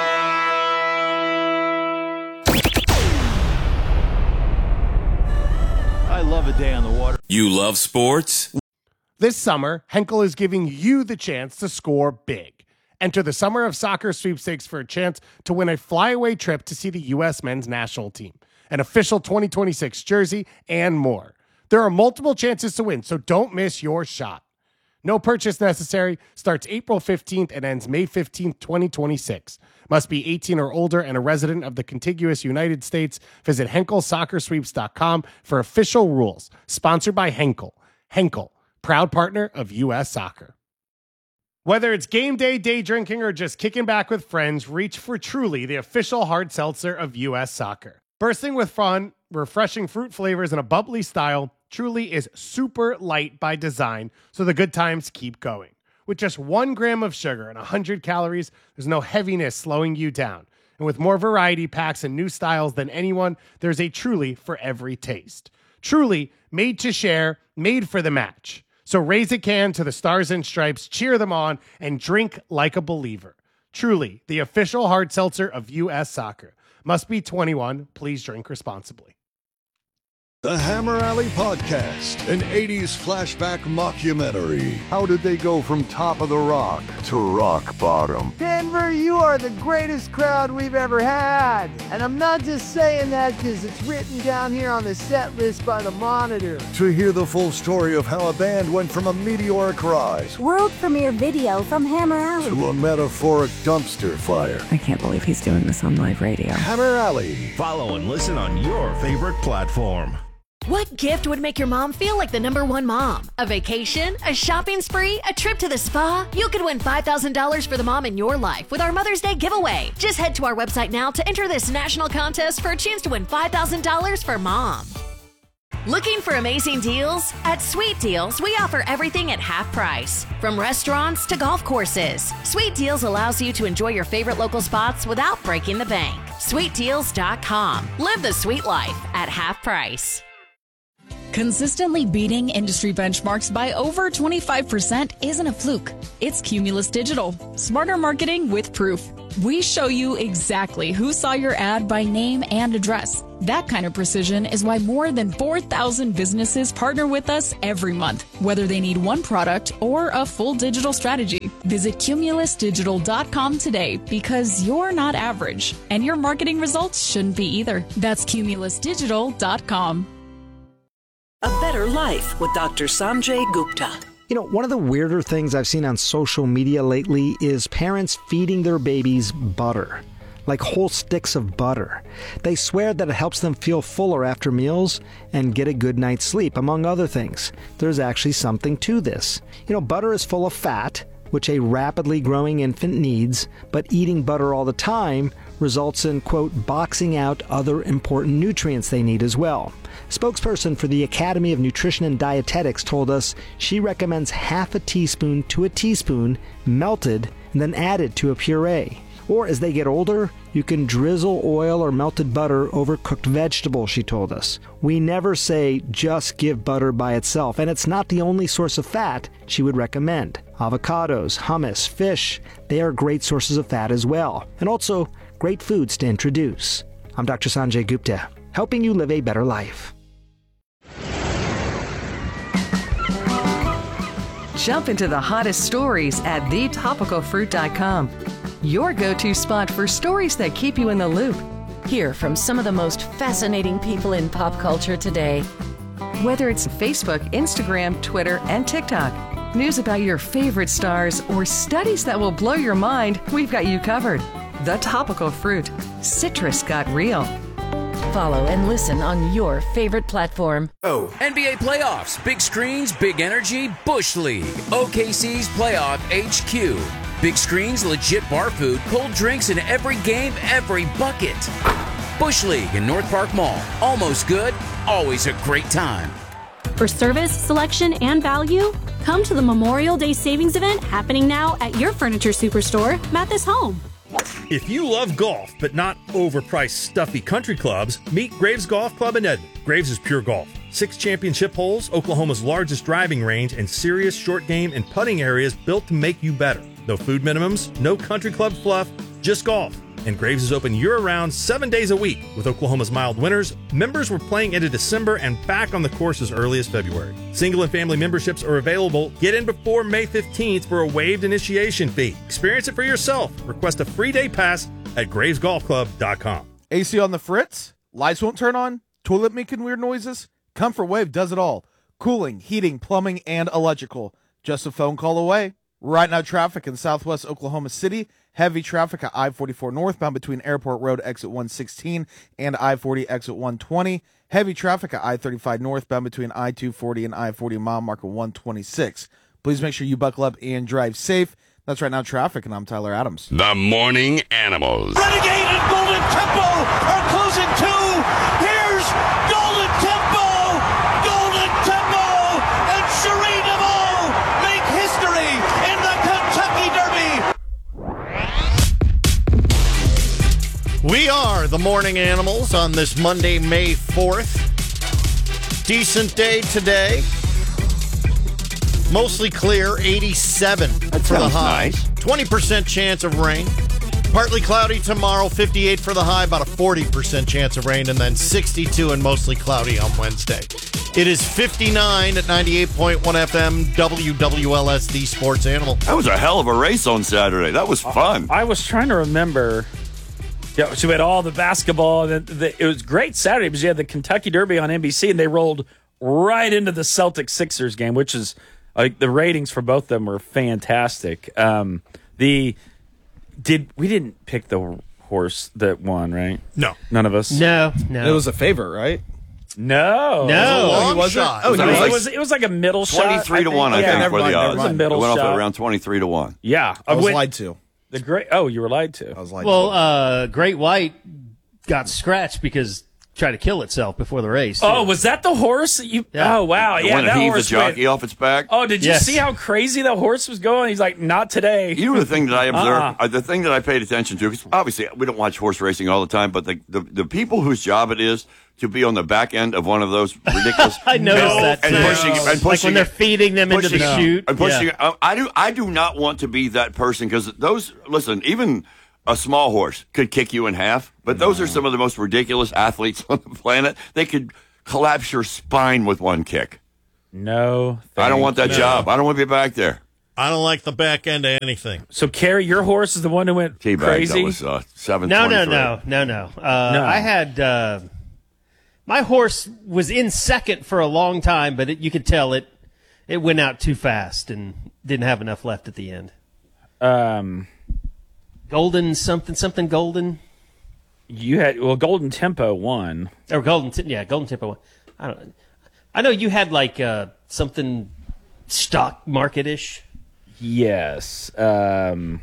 I love a day on the water. You love sports? This summer, Henkel is giving you the chance to score big. Enter the Summer of Soccer sweepstakes for a chance to win a flyaway trip to see the U S men's national team, an official twenty twenty-six jersey, and more. There are multiple chances to win, so don't miss your shot. No purchase necessary. Starts April fifteenth and ends May fifteenth, twenty twenty-six. Must be eighteen or older and a resident of the contiguous United States. Visit henkel soccer sweeps dot com for official rules. Sponsored by Henkel. Henkel, proud partner of U S Soccer. Whether it's game day, day drinking, or just kicking back with friends, reach for Truly, the official hard seltzer of U S Soccer. Bursting with fun, refreshing fruit flavors, and a bubbly style, Truly is super light by design, so the good times keep going. With just one gram of sugar and one hundred calories, there's no heaviness slowing you down. And with more variety packs and new styles than anyone, there's a Truly for every taste. Truly, made to share, made for the match. So raise a can to the Stars and Stripes, cheer them on, and drink like a believer. Truly, the official hard seltzer of U S Soccer. Must be twenty-one. Please drink responsibly. The Hammer Alley Podcast, an eighties flashback mockumentary. How did they go from top of the rock to rock bottom? Denver, you are the greatest crowd we've ever had. And I'm not just saying that because it's written down here on the set list by the Monitor. To hear the full story of how a band went from a meteoric rise World premiere video from Hammer Alley to a metaphoric dumpster fire. I can't believe he's doing this on live radio. Hammer Alley. Follow and listen on your favorite platform. What gift would make your mom feel like the number one mom? A vacation? A shopping spree? A trip to the spa? You could win five thousand dollars for the mom in your life with our Mother's Day giveaway. Just head to our website now to enter this national contest for a chance to win five thousand dollars for mom. Looking for amazing deals? At Sweet Deals, we offer everything at half price. From restaurants to golf courses, Sweet Deals allows you to enjoy your favorite local spots without breaking the bank. sweet deals dot com. Live the sweet life at half price. Consistently beating industry benchmarks by over twenty-five percent isn't a fluke. It's Cumulus Digital. Smarter marketing with proof. We show you exactly who saw your ad by name and address. That kind of precision is why more than four thousand businesses partner with us every month, whether they need one product or a full digital strategy. Visit Cumulus Digital dot com today because you're not average, and your marketing results shouldn't be either. That's Cumulus Digital dot com. A Better Life with Doctor Sanjay Gupta. You know, one of the weirder things I've seen on social media lately is parents feeding their babies butter, like whole sticks of butter. They swear that it helps them feel fuller after meals and get a good night's sleep, among other things. There's actually something to this. You know, butter is full of fat, which a rapidly growing infant needs, but eating butter all the time results in, quote, boxing out other important nutrients they need as well. Spokesperson for the Academy of Nutrition and Dietetics told us she recommends half a teaspoon to a teaspoon melted and then added to a puree. Or as they get older, you can drizzle oil or melted butter over cooked vegetables, she told us. We never say just give butter by itself, and it's not the only source of fat she would recommend. Avocados, hummus, fish, they are great sources of fat as well, and also great foods to introduce. I'm Doctor Sanjay Gupta, helping you live a better life. Jump into the hottest stories at the topical fruit dot com. Your go-to spot for stories that keep you in the loop. Hear from some of the most fascinating people in pop culture today. Whether it's Facebook, Instagram, Twitter, and TikTok, news about your favorite stars, or studies that will blow your mind, we've got you covered. The Topical Fruit. Citrus got real. Follow and listen on your favorite platform. Oh, N B A playoffs, big screens, big energy, Busch League, O K C's playoff H Q. Big screens, legit bar food, cold drinks in every game, every bucket. Busch League in North Park Mall. Almost good, always a great time. For service, selection, and value, come to the Memorial Day Savings Event happening now at your furniture superstore, Mathis Home. If you love golf, but not overpriced, stuffy country clubs, meet Graves Golf Club in Edmond. Graves is pure golf. Six championship holes, Oklahoma's largest driving range, and serious short game and putting areas built to make you better. No food minimums, no country club fluff, just golf. And Graves is open year-round, seven days a week. With Oklahoma's mild winters, members were playing into December and back on the course as early as February. Single and family memberships are available. Get in before May fifteenth for a waived initiation fee. Experience it for yourself. Request a free day pass at graves golf club dot com. A C on the fritz? Lights won't turn on? Toilet making weird noises? Comfort Wave does it all. Cooling, heating, plumbing, and electrical. Just a phone call away. Right now, traffic in southwest Oklahoma City. Heavy traffic at I forty-four northbound between Airport Road exit one sixteen and I forty exit one twenty. Heavy traffic at I thirty-five northbound between I two forty and I forty mile marker one twenty-six. Please make sure you buckle up and drive safe. That's Right Now Traffic, and I'm Tyler Adams. The Morning Animals. Renegade and Golden Tempo are closing too. Here's Golden Tempo. Golden Tempo and Cherie DeVaux make history in the Kentucky Derby. We are the Morning Animals on this Monday, May fourth. Decent day today. Mostly clear, eighty-seven That for the sounds high. nice. twenty percent chance of rain. Partly cloudy tomorrow, fifty-eight for the high, about a forty percent chance of rain, and then sixty-two and mostly cloudy on Wednesday. It is fifty-nine at ninety-eight point one F M, W W L S, the Sports Animal. That was a hell of a race on Saturday. That was fun. I was trying to remember. Yeah, so we had all the basketball. And the, the, it was great Saturday because you had the Kentucky Derby on N B C, and they rolled right into the Celtics-Sixers game, which is like the ratings for both of them were fantastic. Um, the did we didn't pick the horse that won, right? No, none of us. No, no. It was a favorite, right? No, No. Oh, he wasn't? shot. Oh, it he was, was. it was it was like a middle shot. twenty-three to one, I yeah, think, never for the mind, never odds. It was a mind. middle It went off shot. at around twenty-three to one. Yeah, I was went- lied to. The great. Oh, you were lied to. I was lied Well, to. uh, Great White got scratched because tried to kill itself before the race. Oh, too. was that the horse? That you? Yeah. Oh, wow. The Yeah, one that that heaved the horse jockey went- off its back. Oh, did you Yes. see how crazy the horse was going? He's like, not today. You know the thing that I observed, Uh-uh. uh, the thing that I paid attention to, because obviously we don't watch horse racing all the time, but the, the, the people whose job it is to be on the back end of one of those ridiculous I noticed and, that and too. pushing and pushing like when they're it, feeding them into pushing the it, chute. and pushing Yeah. it. I, I do I do not want to be that person because those listen even. a small horse could kick you in half, but those are some of the most ridiculous athletes on the planet. They could collapse your spine with one kick. No, I don't want that no. job. I don't want to be back there. I don't like the back end of anything. So, Carrie, your horse is the one who went Teabag, crazy? that was uh, seven No, no, twenty-three. no, no, no. Uh, No. I had uh, my horse was in second for a long time, but it, you could tell it it went out too fast and didn't have enough left at the end. Um, Golden something something golden you had well, Golden Tempo won. or golden T- yeah golden tempo. I don't. I know you had like uh, something stock market ish. Yes. Um,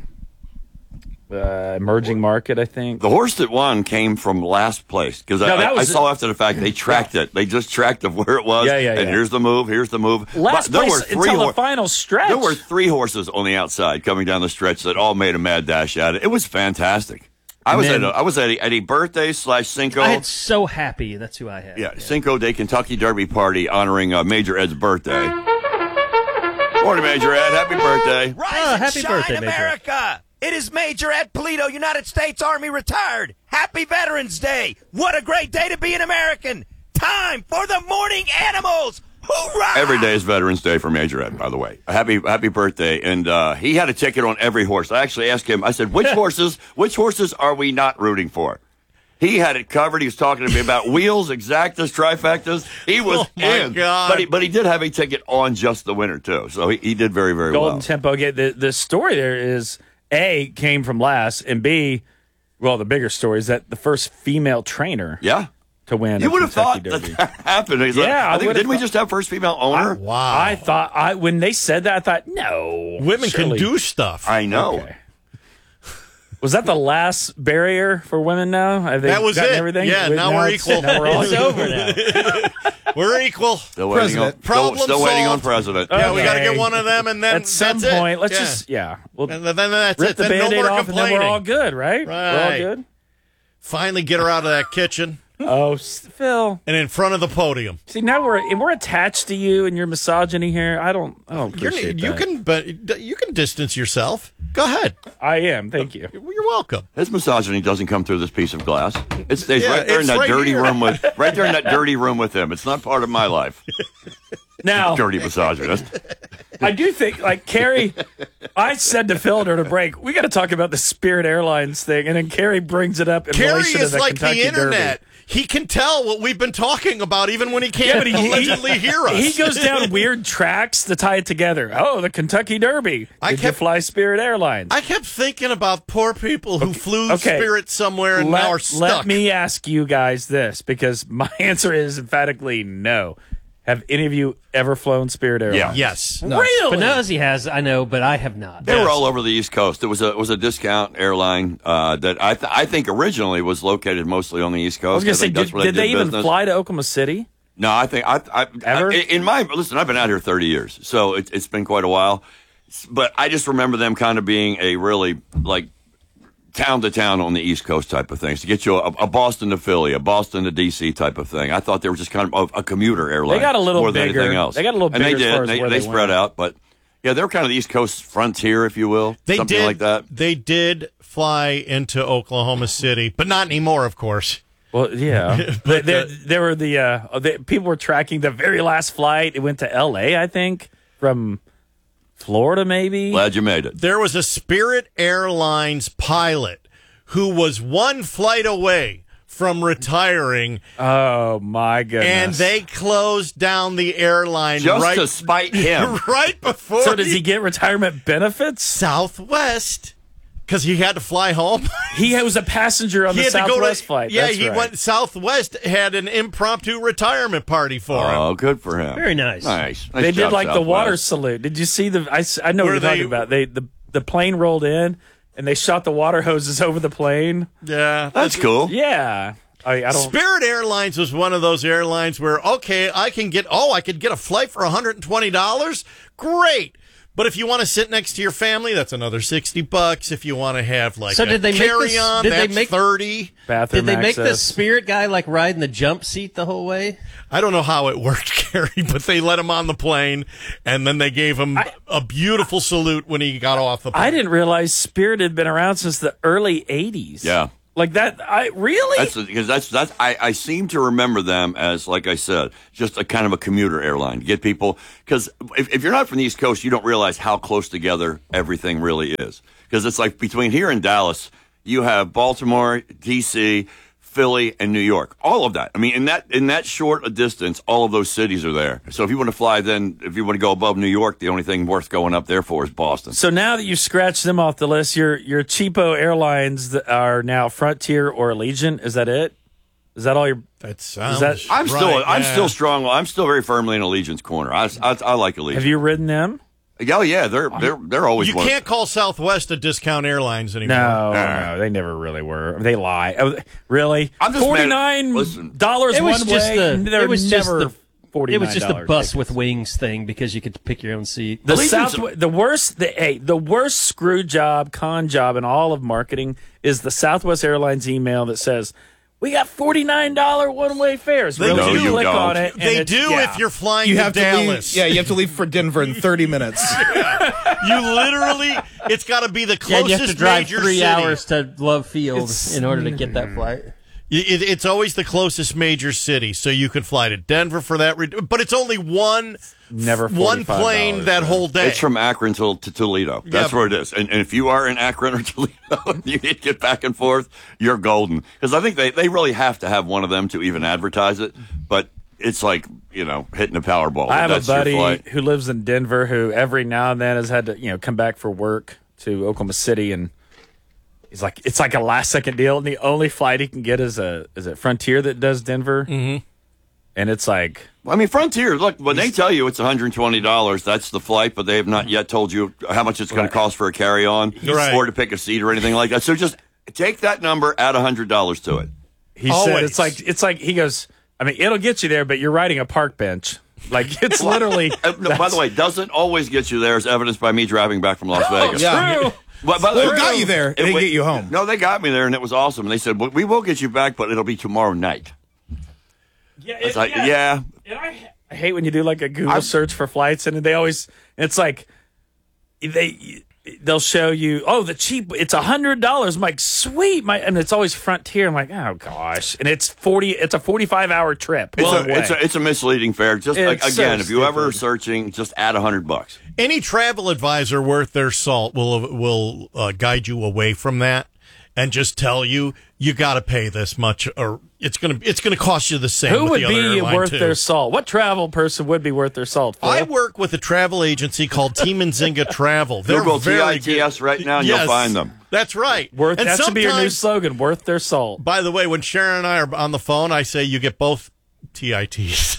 uh, emerging market, I think. The horse that won came from last place because No, I, that I was- saw after the fact they tracked it. They just tracked of where it was. Yeah, yeah, And yeah. here's the move. Here's the move. Last But there place were three until hor- the final stretch. There were three horses on the outside coming down the stretch that all made a mad dash at it. It was fantastic. I And was then- at a, I was at a, at a birthday slash Cinco. I had so happy. That's who I had. Yeah, Cinco de Kentucky Derby party honoring uh, Major Ed's birthday. Morning, Major Ed. Happy birthday. Rise Oh, and happy shine, birthday, Major. America! It is Major Ed Polito, United States Army retired. Happy Veterans Day. What a great day to be an American. Time for the morning animals. Hoorah! Every day is Veterans Day for Major Ed, by the way. Happy happy birthday. And uh, he had a ticket on every horse. I actually asked him, I said, which horses, which horses are we not rooting for? He had it covered. He was talking to me about wheels, exactas, trifectas. He was Oh, my in. God. But he, but he did have a ticket on just the winner, too. So he, he did very, very Golden well. Tempo. Okay, the the story there is A came from last, and B, well, the bigger story is that the first female trainer Yeah. to win. You a would have Kentucky thought Derby. that, that happened. He's like, Yeah, I I think, would've didn't we thought- just have first female owner? Wow. I thought I when they said that, I thought no, Women surely- can do stuff. I know. Okay. Was that the last barrier for women now? Have they That was gotten it. Everything? Yeah, We- now we're it's- equal. Now we're all It's over now. We're equal. Still waiting, on, President. still, Problem still waiting on solved. president. Yeah, we got to Okay. get one of them, and then At some that's it. point, let's Yeah. just yeah, we'll And then that's rip it. the Then no Band-Aid more off, and then we're all complaining. good, right? We're all Right. good. Finally get her out of that kitchen Oh, s- Phil. and in front of the podium. See, now we're and we're attached to you and your misogyny here. I don't. I don't You're, appreciate you that. can, but you can distance yourself. Go ahead. I am. Thank you. You're welcome. His misogyny doesn't come through this piece of glass. It stays Yeah, right there in it's that right dirty here. room with right there in that dirty room with him. It's not part of my life. Now, Dirty misogynist. I do think, like Carrie, I said to Phil during a break, we got to talk about the Spirit Airlines thing, and then Carrie brings it up in Carrie relation to is the like Kentucky the internet. Derby. He can tell what we've been talking about even when he Yeah, can't but he, allegedly he, hear us. he goes down weird tracks to tie it together. Oh, the Kentucky Derby. I Did kept- you fly Spirit Airlines? I kept thinking about poor people who flew okay. Spirit somewhere and let, now are stuck. let me ask you guys this, because my answer is emphatically no. Have any of you ever flown Spirit Airlines? Yeah. Yes. Really? Spinozzi has, I know, but I have not. They were all over the East Coast. It was a it was a discount airline uh, that I th- I think originally was located mostly on the East Coast. I was going to say, think that's did, where did they even business. fly to Oklahoma City? No, I think I, I Ever? I, in my listen. I've been out here thirty years, so it, it's been quite a while. But I just remember them kind of being a really like town to town on the East Coast type of things to get you a, a Boston to Philly, a Boston to D C type of thing. I thought they were just kind of a, a commuter airline. They got a little more than bigger. anything else. They got a little and bigger they as did. far as they where they they spread went. out, but yeah, they were kind of the East Coast frontier, if you will, They something did, like that. They did fly into Oklahoma City, but not anymore, of course. Well, yeah. But, there, uh, there were the, uh, the people were tracking the very last flight. It went to L A, I think, from Florida, maybe. Glad you made it. There was a Spirit Airlines pilot who was one flight away from retiring, Oh my goodness! and they closed down the airline Just right, to spite him. right before. So does he get retirement benefits? Southwest? Because he had to fly home. He was a passenger on He the had to go Southwest to, flight. Yeah, That's he right. went. Southwest had an impromptu retirement party for him. Oh, good for him. Very nice. Nice. Nice They did job, like the Southwest. water salute. Did you see the? I, s- I know what Where you're they- talking about. They the the plane rolled in and they shot the water hoses over the plane. Yeah, That's cool. Yeah, I, I don't. Spirit Airlines was one of those airlines where, okay, I can get, oh, I could get a flight for one hundred twenty dollars. Great. But if you want to sit next to your family, that's another sixty bucks. If you want to have like So a did they make carry this- on, did they that's make- thirty. Bathroom Did they make the access. spirit guy like ride in the jump seat the whole way? I don't know how it worked, Gary, but they let him on the plane, and then they gave him I- a beautiful salute when he got off the plane. I didn't realize Spirit had been around since the early eighties. Yeah. Like that, I really? That's because that's that's I, I seem to remember them as, like I said, just a kind of a commuter airline to get people. Because if, if you're not from the East Coast, you don't realize how close together everything really is. Because it's like between here and Dallas, you have Baltimore, D C, Philly, and New York. All of that. I mean, in that in that short a distance, all of those cities are there. So if you want to fly, then if you want to go above New York, the only thing worth going up there for is Boston. So now that you've scratched them off the list, your your cheapo airlines that are now Frontier or Allegiant. Is that it? Is that all your? That sounds. Is that, I'm right, still I'm yeah. still strong. I'm still very firmly in Allegiant's corner. I, I, I like Allegiant. have you ridden them? Oh yeah, they're they're they're always. You one. can't call Southwest a discount airlines anymore. No, Uh, no, they never really were. They lie. Oh, really? I'm just Forty mad- nine listen. dollars It was one just way. the They're it was just never the forty it nine. was just the bus with wings thing because you could pick your own seat. The Allegiant's- South, the worst, the hey, the worst screw job, con job in all of marketing is the Southwest Airlines email that says, "We got forty nine dollar one way fares." They Really, No, you you click don't. on it. and They it's- do yeah. if you're flying You to have to Dallas. leave. Yeah, you have to leave for Denver in thirty minutes. You literally, it's got to be the Yeah, closest you have to drive major three city. hours to Love Field It's- in order to get that flight. It, it's always the closest major city, so you could fly to Denver for that. re- But it's only one, Never one forty-five plane dollars, that man. whole day. It's from Akron to, to Toledo. That's Yeah. where it is. And, and if you are in Akron or Toledo and you need to get back and forth, you're golden. Because I think they, they really have to have one of them to even advertise it. But it's like, you know, hitting a Powerball. I have That's a your buddy flight. who lives in Denver who every now and then has had to, you know, come back for work to Oklahoma City, and he's like, it's like a last second deal, and the only flight he can get is a is it Frontier that does Denver, mm-hmm. and it's like, I mean, Frontier, look, when they tell you it's one hundred twenty dollars, that's the flight, but they have not yet told you how much it's going Right. to cost for a carry-on Right. or to pick a seat or anything like that. So just take that number, add one hundred dollars to it. he Always. said, it's like it's like he goes, I mean, it'll get you there, but you're riding a park bench, like it's literally. Uh, no, by the way, doesn't always get you there, as evidenced by me driving back from Las Vegas. Yeah. true. But, but Well, it got you there. It didn't wa- get you home. No, they got me there, and it was awesome. And they said, well, we will get you back, but it'll be tomorrow night. Yeah, It's like, yeah. And I, I hate when you do like a Google I'm- search for flights, and they always it's like they they'll show you, oh, the cheap, it's a hundred dollars. I'm like, sweet, my, and it's always Frontier. I'm like, oh gosh, and it's forty. It's a forty-five hour trip. It's, one a, way. it's, a, it's a misleading fare. Just It's like, so again, if you ever are stupid. searching, just add a hundred bucks. Any travel advisor worth their salt will will uh, guide you away from that and just tell you you got to pay this much, or it's gonna it's gonna cost you the same. Who with would the other be airline, worth too. their salt? What travel person would be worth their salt? Phil? I work with a travel agency called Team Nzinga Travel. They're Google very T I T S good. right now, and Yes, you'll find them. That's right. worth And that should be your new sometimes- slogan. Worth their salt. By the way, when Sharon and I are on the phone, I say you get both T I Ts.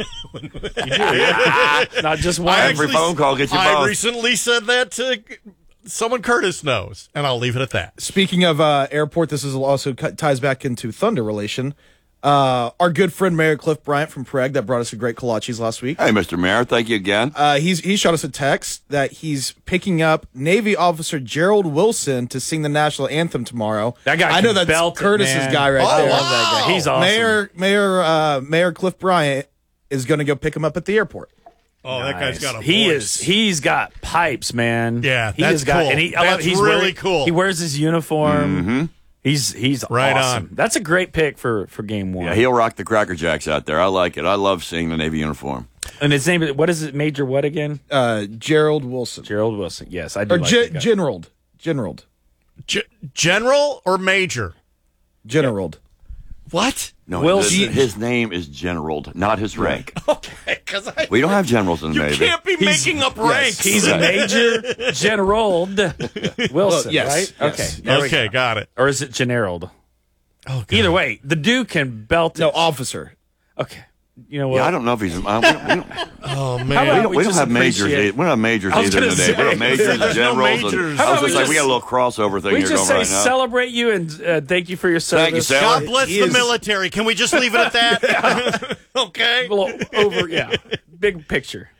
Not just one. I Every actually- phone call gets you I both. recently said that to someone Curtis knows, and I'll leave it at that. Speaking of uh, airport, this is also cut, ties back into Thunder relation. Uh, our good friend Mayor Cliff Bryant from Prague that brought us a great kolaches last week. Hey, Mister Mayor, thank you again. Uh, he's he shot us a text that he's picking up Navy Officer Gerald Wilson to sing the national anthem tomorrow. That guy I know can that's belt it, Curtis's man. guy right I there. love that guy. He's awesome. Mayor Mayor uh, Mayor Cliff Bryant is going to go pick him up at the airport. Oh, that guy's got a He voice. is. He's got pipes, man. Yeah, he that's has got. cool. And he, I love, That's he's really wearing- cool. He wears his uniform. Mm-hmm. He's he's Right awesome. on. That's a great pick for for game one. Yeah, he'll rock the Cracker Jacks out there. I like it. I love seeing the Navy uniform. And his name is what is it? Major what again? Uh, Gerald Wilson. Gerald Wilson. Yes, I do. Or like Ge- that guy. Generald. Generald. G- General or Major? Generald. What? No, Wilson. his, his name is Generald, not his rank. Okay, because I We don't have generals in the you Navy. can't be He's- making up yes, ranks. He's a Major Generald Wilson, Well, yes, right? yes. Okay. there we Okay, go. got it. Or is it Generald? Oh, God. Either way, the dude can belt it. No, officer. Okay. You know what? Yeah, I don't know if he's. Uh, we, don't, we, don't, Oh How man. we about don't, we don't just have majors. appreciate- Either. We don't have majors I was either in gonna the Navy. We don't have say, majors and there's no generals. and majors. I How was about just we like, we got a just- little crossover thing we here just going say right now. celebrate you and uh, thank you for your service. Thank you, Sailor. God bless He the is- military. Can we just leave it at that? Okay. A little over, yeah. Big picture.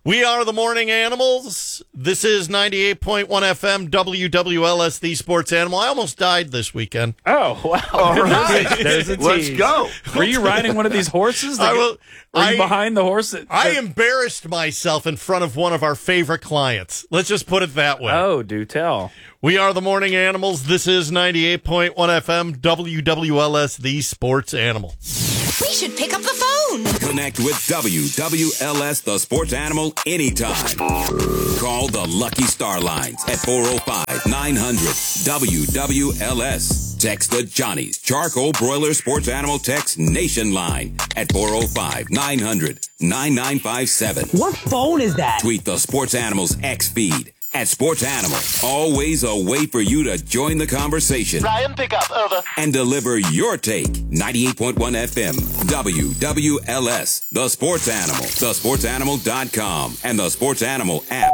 We are the Morning Animals. This is ninety-eight point one F M, W W L S, the Sports Animal. I almost died this weekend. Oh, wow. All right. There's a Let's tease. go. Were you riding one of these horses? I will, Were you I, behind the horse? That, I that- embarrassed myself in front of one of our favorite clients. Let's just put it that way. Oh, do tell. We are the Morning Animals. This is ninety-eight point one F M, W W L S, the Sports Animal. We should pick up the phone. Connect with W W L S, the Sports Animal, anytime. Call the Lucky Star Lines at four oh five, nine hundred, W W L S. Text the Johnny's Charcoal Broiler Sports Animal Text Nation line at four oh five, nine hundred, nine nine five seven. What phone is that? Tweet the Sports Animals X feed at Sports Animal. Always a way for you to join the conversation. Ryan, pick up, over. And deliver your take. ninety-eight point one F M, W W L S, The Sports Animal, the sports animal dot com, and the Sports Animal app.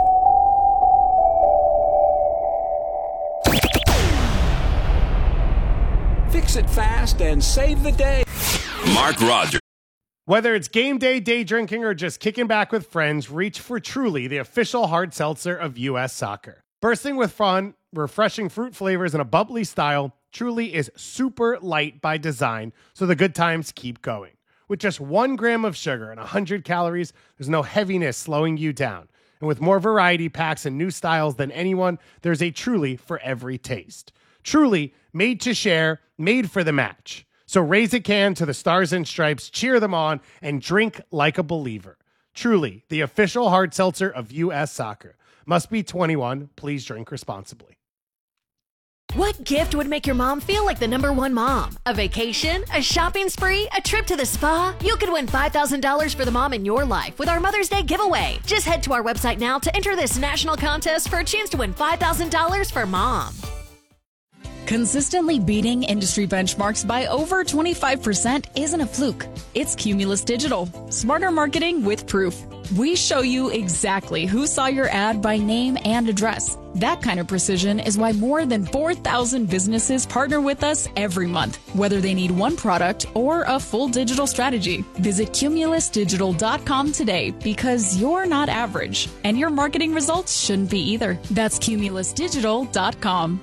Fix it fast and save the day. Mark Rogers. Whether it's game day, day drinking, or just kicking back with friends, reach for Truly, the official hard seltzer of U S Soccer. Bursting with fun, refreshing fruit flavors, and a bubbly style, Truly is super light by design, so the good times keep going. With just one gram of sugar and one hundred calories, there's no heaviness slowing you down. And with more variety packs and new styles than anyone, there's a Truly for every taste. Truly, made to share, made for the match. So raise a can to the Stars and Stripes, cheer them on, and drink like a believer. Truly, the official hard seltzer of U S Soccer. Must be twenty-one. Please drink responsibly. What gift would make your mom feel like the number one mom? A vacation? A shopping spree? A trip to the spa? You could win five thousand dollars for the mom in your life with our Mother's Day giveaway. Just head to our website now to enter this national contest for a chance to win five thousand dollars for mom. Consistently beating industry benchmarks by over twenty-five percent isn't a fluke. It's Cumulus Digital. Smarter marketing with proof. We show you exactly who saw your ad by name and address. That kind of precision is why more than four thousand businesses partner with us every month, whether they need one product or a full digital strategy. Visit cumulus digital dot com today because you're not average, and your marketing results shouldn't be either. That's cumulus digital dot com.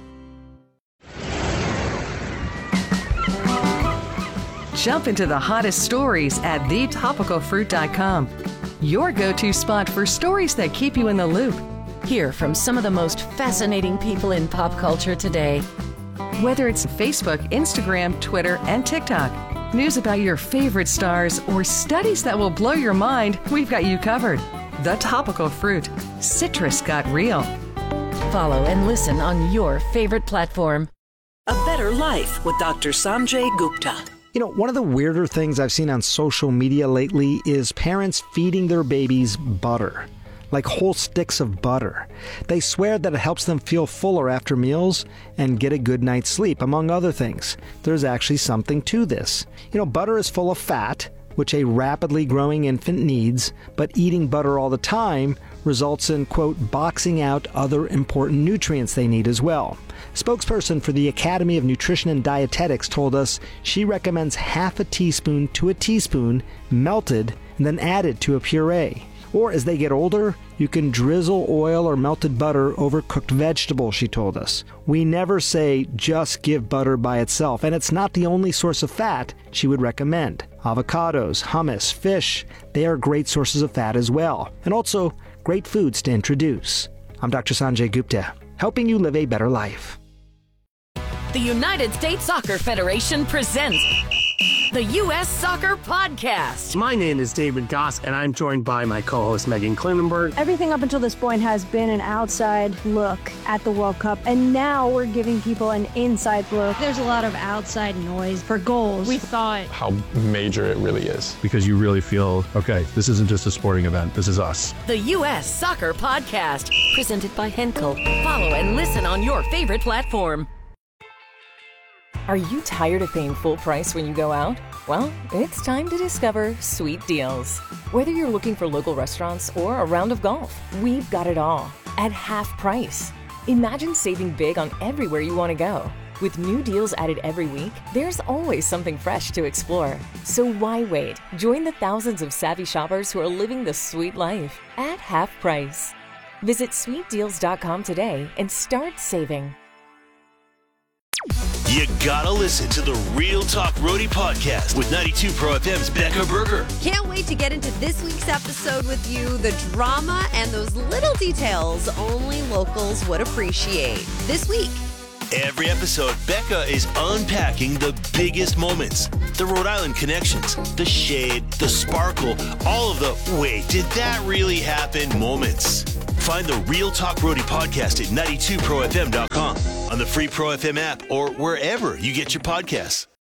Jump into the hottest stories at the topical fruit dot com. Your go-to spot for stories that keep you in the loop. Hear from some of the most fascinating people in pop culture today. Whether it's Facebook, Instagram, Twitter, and TikTok, news about your favorite stars, or studies that will blow your mind, we've got you covered. The Topical Fruit. Citrus got real. Follow and listen on your favorite platform. A Better Life with Doctor Sanjay Gupta. You know, one of the weirder things I've seen on social media lately is parents feeding their babies butter, like whole sticks of butter. They swear that it helps them feel fuller after meals and get a good night's sleep, among other things. There's actually something to this. You know, butter is full of fat, which a rapidly growing infant needs, but eating butter all the time results in, quote, boxing out other important nutrients they need as well. Spokesperson for the Academy of Nutrition and Dietetics told us she recommends half a teaspoon to a teaspoon melted and then added to a puree. Or as they get older, you can drizzle oil or melted butter over cooked vegetables, she told us. We never say just give butter by itself, and it's not the only source of fat she would recommend. Avocados, hummus, fish, they are great sources of fat as well, and also great foods to introduce. I'm Doctor Sanjay Gupta, helping you live a better life. The United States Soccer Federation presents the U S Soccer Podcast. My name is David Goss, and I'm joined by my co-host Megan Klinenberg. Everything up until this point has been an outside look at the World Cup, and now we're giving people an inside look. There's a lot of outside noise for goals. We thought how major it really is. Because you really feel, okay, this isn't just a sporting event, this is us. The U S Soccer Podcast, presented by Henkel. Follow and listen on your favorite platform. Are you tired of paying full price when you go out? Well, it's time to discover Sweet Deals. Whether you're looking for local restaurants or a round of golf, we've got it all at half price. Imagine saving big on everywhere you want to go. With new deals added every week, there's always something fresh to explore. So why wait? Join the thousands of savvy shoppers who are living the sweet life at half price. Visit sweet deals dot com today and start saving. You gotta listen to the Real Talk Roadie podcast with ninety-two Pro F M's Becca Berger. Can't wait to get into this week's episode with you. The drama and those little details only locals would appreciate. This week. Every episode, Becca is unpacking the biggest moments, the Rhode Island connections, the shade, the sparkle, all of the wait, did that really happen moments. Find the Real Talk Roadie podcast at ninety-two pro f m dot com, on the free Pro F M app, or wherever you get your podcasts.